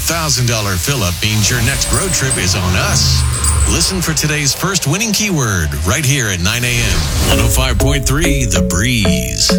$1,000 fill-up means your next road trip is on us. Listen for today's first winning keyword right here at 9 a.m. 105.3 The Breeze.